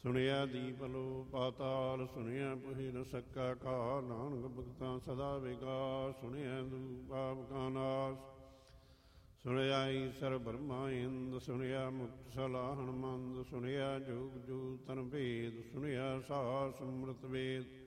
ਸੁਣਿਆ ਦੀਪ ਲੋ ਪਾਤਾਲ, ਸੁਣਿਆ ਪੁਹਿ ਨ ਸਕਾ ਕਾਲ। ਨਾਨਕ ਭਗਤਾਂ ਸਦਾ ਵਿਗਾਸ, ਸੁਣਿਆ ਦੂਪ ਪਾਪ ਕਾ ਨਾਸ। ਸੁਣਿਆ ਈਸਰ ਬ੍ਰਹਮਾ ਇੰਦ, ਸੁਣਿਆ ਮੁਕਤ ਸਲਾਹਣ ਮੰਦ। ਸੁਣਿਆ ਜੋਗ ਜੂਤ ਤਨ ਭੇਦ, ਸੁਣਿਆ ਸਾਸ ਅੰਮ੍ਰਿਤ ਵੇਦ।